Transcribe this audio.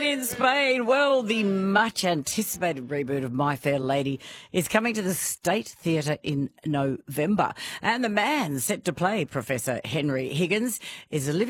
in Spain. Well, the much-anticipated reboot of My Fair Lady is coming to the State Theatre in November. And the man set to play Professor Henry Higgins is Olivia